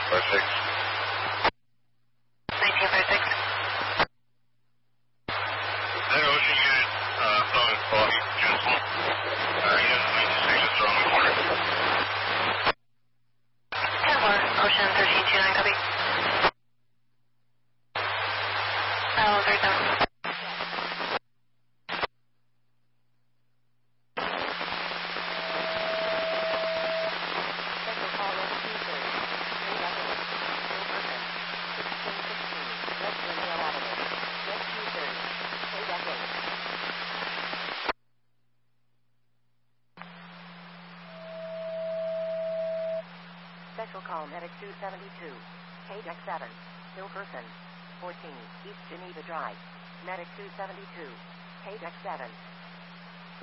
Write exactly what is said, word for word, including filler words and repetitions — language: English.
five six. nineteen five six. That Ocean unit, uh, phone is quality, Jensen. Uh, he has a maintenance station around the corner. ten four, Ocean thirteen two nine, copy. Oh, three seven. Special call Medic two seventy-two, K D E C seven, Hill Person, fourteen, East Geneva Drive, Medic two seventy-two, K D E C seven.